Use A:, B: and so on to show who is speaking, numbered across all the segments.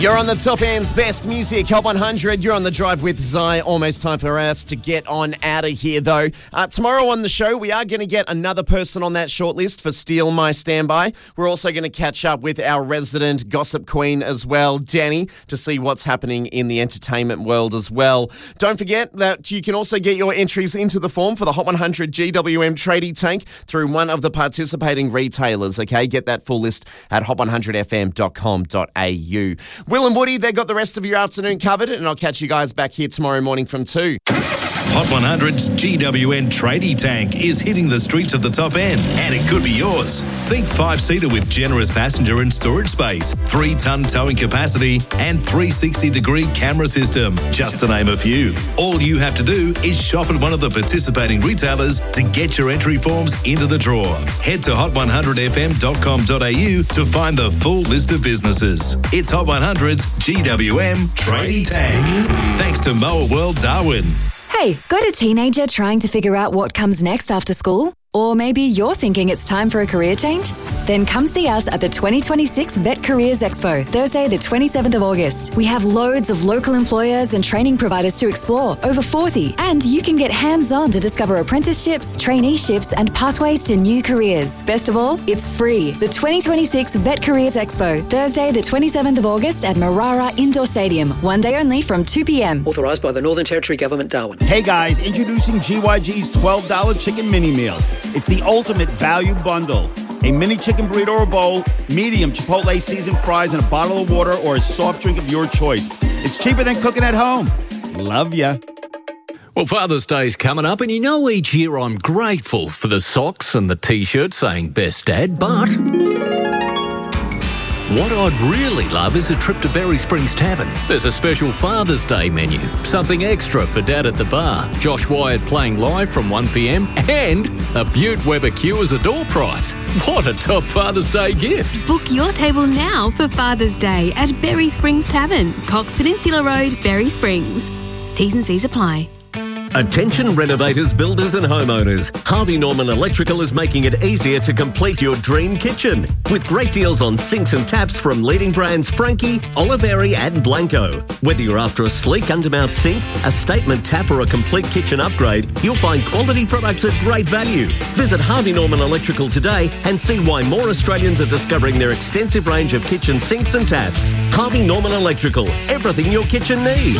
A: You're on the top end's best music, Hot 100. You're on the drive with Zai. Almost time for us to get on out of here, though. Tomorrow on the show, we are going to get another person on that shortlist for Steal My Standby. We're also going to catch up with our resident gossip queen as well, Danny, to see what's happening in the entertainment world as well. Don't forget that you can also get your entries into the form for the Hot 100 GWM Tradie Tank through one of the participating retailers, okay? Get that full list at hot100fm.com.au. Will and Woody, they've got the rest of your afternoon covered, and I'll catch you guys back here tomorrow morning from 2.
B: Hot 100's GWN Tradie Tank is hitting the streets of the top end, and it could be yours. Think 5-seater with generous passenger and storage space, 3-ton towing capacity, and 360-degree camera system, just to name a few. All you have to do is shop at one of the participating retailers to get your entry forms into the draw. Head to hot100fm.com.au to find the full list of businesses. It's Hot 100's GWM Tradie Tank. Thanks to Moa World Darwin.
C: Hey, got a teenager trying to figure out what comes next after school? Or maybe you're thinking it's time for a career change? Then come see us at the 2026 Vet Careers Expo, Thursday the 27th of August. We have loads of local employers and training providers to explore, over 40, and you can get hands-on to discover apprenticeships, traineeships and pathways to new careers. Best of all, it's free. The 2026 Vet Careers Expo, Thursday the 27th of August at Marara Indoor Stadium, one day only from 2 p.m.
D: Authorised by the Northern Territory Government, Darwin.
E: Hey guys, introducing GYG's $12 chicken mini meal. It's the ultimate value bundle. A mini chicken burrito or bowl, medium Chipotle seasoned fries, and a bottle of water or a soft drink of your choice. It's cheaper than cooking at home. Love ya.
F: Well, Father's Day's coming up, and you know each year I'm grateful for the socks and the T-shirt saying Best Dad, but what I'd really love is a trip to Berry Springs Tavern. There's a special Father's Day menu, something extra for Dad at the bar, Josh Wyatt playing live from 1pm, and a Butte Weber queue as a door prize. What a top Father's Day gift.
G: Book your table now for Father's Day at Berry Springs Tavern, Cox Peninsula Road, Berry Springs. T's and C's apply.
H: Attention renovators, builders and homeowners. Harvey Norman Electrical is making it easier to complete your dream kitchen. With great deals on sinks and taps from leading brands Frankie, Oliveri and Blanco. Whether you're after a sleek undermount sink, a statement tap or a complete kitchen upgrade, you'll find quality products at great value. Visit Harvey Norman Electrical today and see why more Australians are discovering their extensive range of kitchen sinks and taps. Harvey Norman Electrical. Everything your kitchen needs.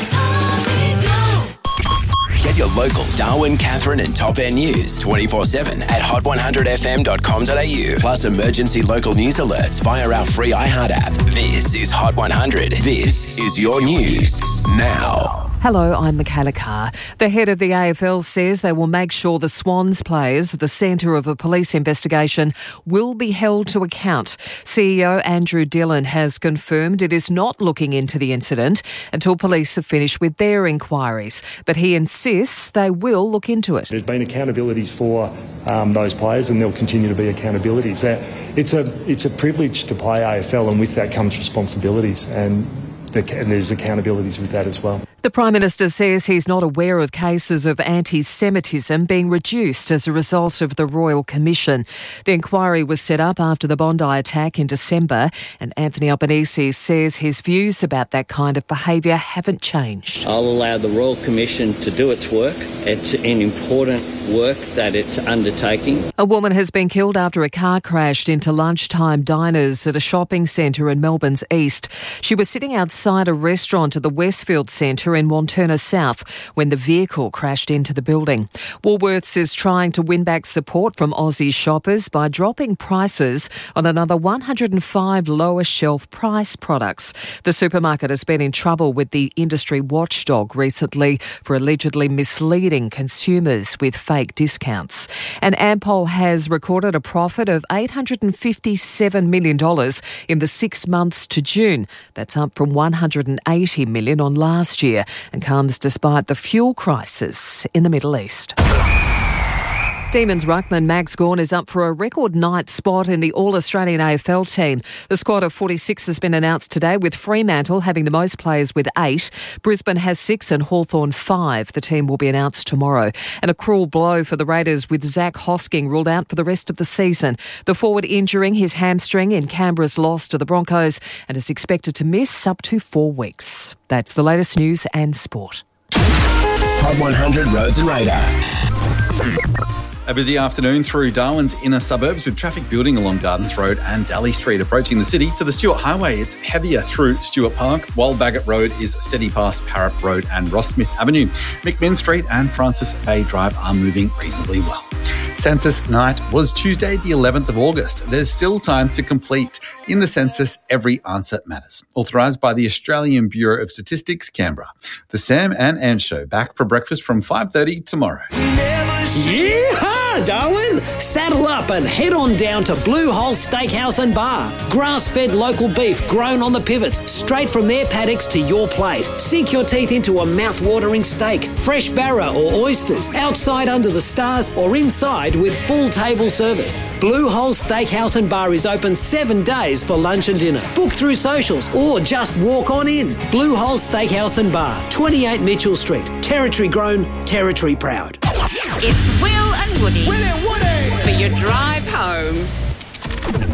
I: Get your local Darwin, Katherine and Top End news 24/7 at hot100fm.com.au. Plus emergency local news alerts via our free iHeart app. This is Hot 100. This is your news now.
J: Hello, I'm Michaela Carr. The head of the AFL says they will make sure the Swans players, the centre of a police investigation, will be held to account. CEO Andrew Dillon has confirmed it is not looking into the incident until police have finished with their inquiries, but he insists they will look into it.
K: There's been accountabilities for those players, and there'll continue to be accountabilities. It's a privilege to play AFL, and with that comes responsibilities, and there's accountabilities with that as well.
J: The Prime Minister says he's not aware of cases of anti-Semitism being reduced as a result of the Royal Commission. The inquiry was set up after the Bondi attack in December, and Anthony Albanese says his views about that kind of behaviour haven't changed.
L: I'll allow the Royal Commission to do its work. It's an important work that it's undertaking.
J: A woman has been killed after a car crashed into lunchtime diners at a shopping centre in Melbourne's east. She was sitting outside a restaurant at the Westfield Centre in Wantirna South when the vehicle crashed into the building. Woolworths is trying to win back support from Aussie shoppers by dropping prices on another 105 lower shelf price products. The supermarket has been in trouble with the industry watchdog recently for allegedly misleading consumers with fake discounts. And Ampol has recorded a profit of $857 million in the 6 months to June. That's up from $180 million on last year and comes despite the fuel crisis in the Middle East. Demons ruckman Max Gawn is up for a record night spot in the All-Australian AFL team. The squad of 46 has been announced today, with Fremantle having the most players with 8. Brisbane has 6 and Hawthorn 5. The team will be announced tomorrow. And a cruel blow for the Raiders, with Zach Hosking ruled out for the rest of the season. The forward injuring his hamstring in Canberra's loss to the Broncos and is expected to miss up to 4 weeks. That's the latest news and sport.
I: Hot 100 Roads and Radar.
M: A busy afternoon through Darwin's inner suburbs, with traffic building along Gardens Road and Daly Street. Approaching the city to the Stewart Highway, it's heavier through Stewart Park, while Bagot Road is steady past Parrop Road and Ross Smith Avenue. McMinn Street and Francis Bay Drive are moving reasonably well. Census night was Tuesday, the 11th of August. There's still time to complete. In the census, every answer matters. Authorised by the Australian Bureau of Statistics, Canberra. The Sam and Ann Show, back for breakfast from 5:30 tomorrow.
D: Yeehaw, Darwin! Saddle up and head on down to Blue Hole Steakhouse and Bar. Grass-fed local beef grown on the pivots, straight from their paddocks to your plate. Sink your teeth into a mouth-watering steak, fresh barra or oysters, outside under the stars or inside with full table service. Blue Hole Steakhouse and Bar is open 7 days for lunch and dinner. Book through socials or just walk on in. Blue Hole Steakhouse and Bar, 28 Mitchell Street. Territory grown, territory proud.
N: It's Will and Woody.
D: Will and Woody!
N: For your drive home.